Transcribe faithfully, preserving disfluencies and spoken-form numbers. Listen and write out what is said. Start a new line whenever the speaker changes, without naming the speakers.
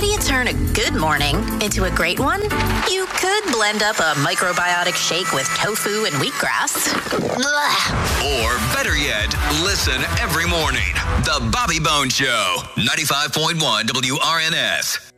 do you turn a good morning into a great one? You could blend up a microbiotic shake with tofu and wheatgrass. Blah.
Or better yet, listen every morning. The Bobby Bones Show, ninety-five point one W R N S.